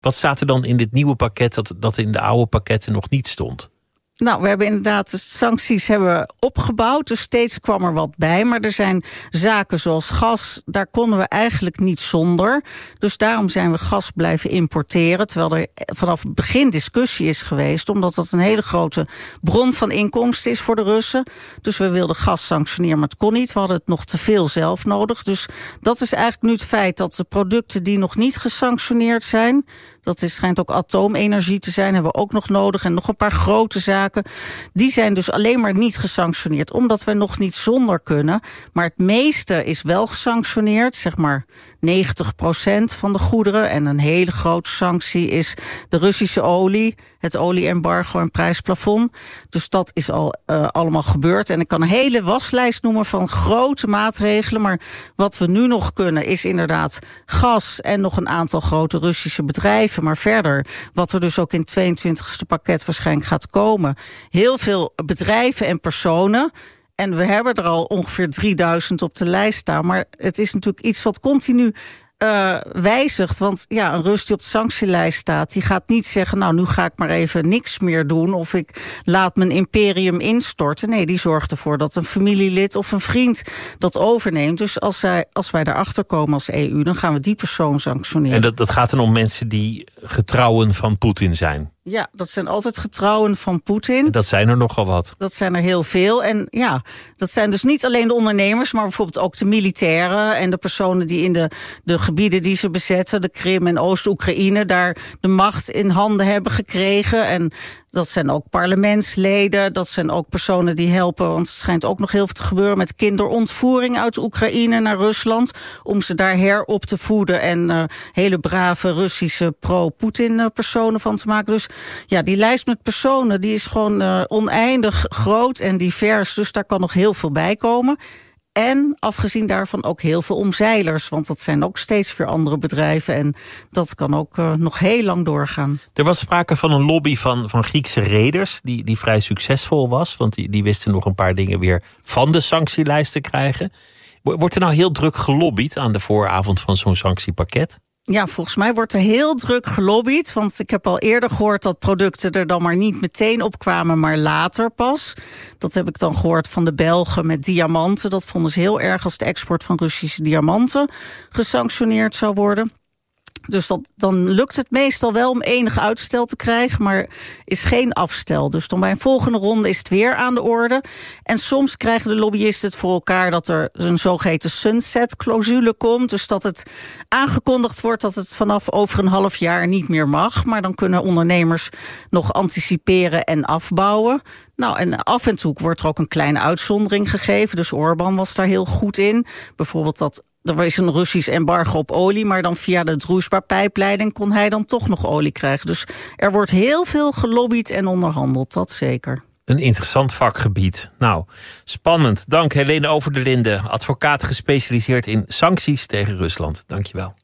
Wat staat er dan in dit nieuwe pakket dat in de oude pakketten nog niet stond? Nou, we hebben inderdaad de sancties opgebouwd. Dus steeds kwam er wat bij. Maar er zijn zaken zoals gas, daar konden we eigenlijk niet zonder. Dus daarom zijn we gas blijven importeren. Terwijl er vanaf het begin discussie is geweest. Omdat dat een hele grote bron van inkomsten is voor de Russen. Dus we wilden gas sanctioneren, maar het kon niet. We hadden het nog te veel zelf nodig. Dus dat is eigenlijk nu het feit dat de producten die nog niet gesanctioneerd zijn, schijnt ook atoomenergie te zijn, hebben we ook nog nodig. En nog een paar grote zaken. Die zijn dus alleen maar niet gesanctioneerd, omdat we nog niet zonder kunnen. Maar het meeste is wel gesanctioneerd, zeg maar 90% van de goederen. En een hele grote sanctie is de Russische olie, het olie-embargo en prijsplafond. Dus dat is al allemaal gebeurd. En ik kan een hele waslijst noemen van grote maatregelen. Maar wat we nu nog kunnen is inderdaad gas en nog een aantal grote Russische bedrijven. Maar verder, wat er dus ook in het 22e pakket waarschijnlijk gaat komen, heel veel bedrijven en personen. En we hebben er al ongeveer 3000 op de lijst staan. Maar het is natuurlijk iets wat continu wijzigt. Want ja, een Rus die op de sanctielijst staat, die gaat niet zeggen, nou, nu ga ik maar even niks meer doen of ik laat mijn imperium instorten. Nee, die zorgt ervoor dat een familielid of een vriend dat overneemt. Dus als wij daarachter komen als EU, dan gaan we die persoon sanctioneren. En dat gaat dan om mensen die getrouwen van Poetin zijn? Ja, dat zijn altijd getrouwen van Poetin. En dat zijn er nogal wat. Dat zijn er heel veel. En ja, dat zijn dus niet alleen de ondernemers, maar bijvoorbeeld ook de militairen en de personen die in de gebieden die ze bezetten, de Krim en Oost-Oekraïne, daar de macht in handen hebben gekregen. En dat zijn ook parlementsleden, dat zijn ook personen die helpen, want het schijnt ook nog heel veel te gebeuren met kinderontvoering uit Oekraïne naar Rusland, om ze daar herop te voeden en hele brave Russische pro-Poetin personen van te maken. Dus ja, die lijst met personen, die is gewoon oneindig groot en divers, dus daar kan nog heel veel bij komen. En afgezien daarvan ook heel veel omzeilers, want dat zijn ook steeds weer andere bedrijven en dat kan ook nog heel lang doorgaan. Er was sprake van een lobby van Griekse reders die vrij succesvol was, want die wisten nog een paar dingen weer van de sanctielijst te krijgen. Wordt er nou heel druk gelobbyd aan de vooravond van zo'n sanctiepakket? Ja, volgens mij wordt er heel druk gelobbyd. Want ik heb al eerder gehoord dat producten er dan maar niet meteen opkwamen, maar later pas. Dat heb ik dan gehoord van de Belgen met diamanten. Dat vonden ze heel erg als de export van Russische diamanten gesanctioneerd zou worden. Dus dan lukt het meestal wel om enig uitstel te krijgen, maar is geen afstel. Dus dan bij een volgende ronde is het weer aan de orde. En soms krijgen de lobbyisten het voor elkaar dat er een zogeheten sunset-clausule komt. Dus dat het aangekondigd wordt dat het vanaf over een half jaar niet meer mag. Maar dan kunnen ondernemers nog anticiperen en afbouwen. Nou, en af en toe wordt er ook een kleine uitzondering gegeven. Dus Orbán was daar heel goed in. Bijvoorbeeld dat er is een Russisch embargo op olie, maar dan via de Druzhba-pijpleiding kon hij dan toch nog olie krijgen. Dus er wordt heel veel gelobbyd en onderhandeld, dat zeker. Een interessant vakgebied. Nou, spannend. Dank Helene Over der Linden, advocaat gespecialiseerd in sancties tegen Rusland. Dank je wel.